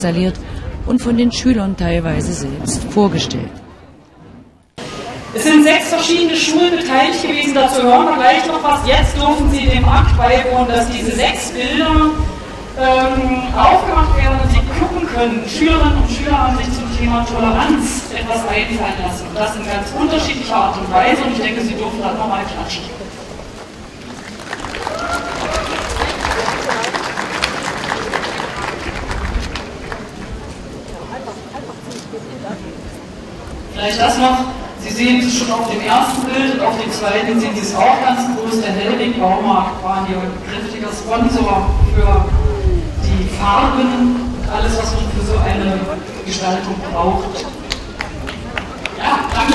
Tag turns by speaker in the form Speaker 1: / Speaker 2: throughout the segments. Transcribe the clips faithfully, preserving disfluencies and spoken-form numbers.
Speaker 1: installiert und von den Schülern teilweise selbst vorgestellt.
Speaker 2: Es sind sechs verschiedene Schulen beteiligt gewesen, dazu hören wir gleich noch was. Jetzt dürfen Sie dem Akt beiwohnen, dass diese sechs Bilder ähm, aufgemacht werden und Sie gucken können. Schülerinnen und Schüler haben sich zum Thema Toleranz etwas einfallen lassen. Und das in ganz unterschiedlicher Art und Weise. Und ich denke, Sie dürfen da nochmal klatschen. Vielleicht das noch. Sie sehen es schon auf dem ersten Bild und auf dem zweiten sehen Sie es auch ganz groß. Der Hellwig Baumarkt war hier ein kräftiger Sponsor für die Farben und alles, was man für so eine Gestaltung braucht. Ja, danke.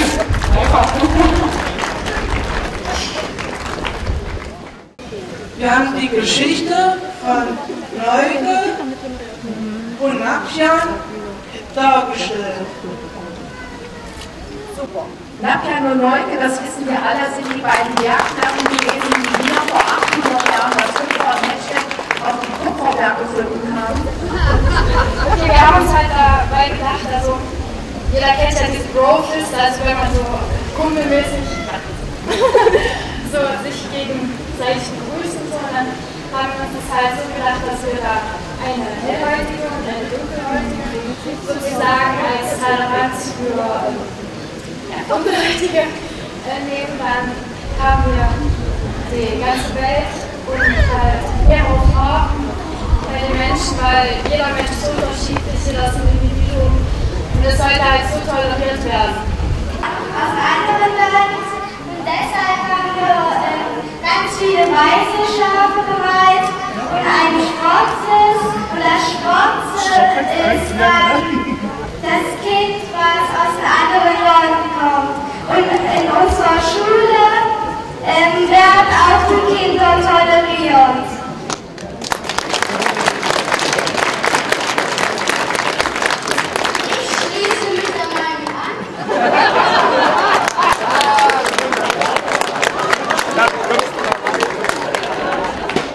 Speaker 3: Wir haben die Geschichte von Neuge und Napjan dargestellt.
Speaker 4: Super. Napjan und Neuke, das wissen wir alle, sind die beiden Bergherren gewesen, die wir vor achthundert Jahren das Kupfer-Netzwerk auf die Kupferberg gefunden haben. Okay, wir haben uns halt dabei gedacht, also jeder kennt ja diese Bro-Fist, also wenn man so kumpelmäßig so sich gegenseitig begrüßen, so, und dann haben wir uns das halt so gedacht, dass wir da eine hellhäutige und eine dunkelhäutige sozusagen als Toleranz für Dunkelhäutige äh, nehmen, dann haben wir die ganze Welt und halt mehrere Farben bei den Menschen, weil jeder Mensch ist unterschiedlich, jeder ist ein Individuum und es sollte halt so toleriert werden.
Speaker 5: Aus anderen Ländern und deshalb haben wir äh, ganz viele weiße Schafe bereit und ein schwarzes und das schwarze ist dann das Kind, was aus den anderen Leuten kommt. Und in unserer Schule ähm, werden auch die Kinder toleriert.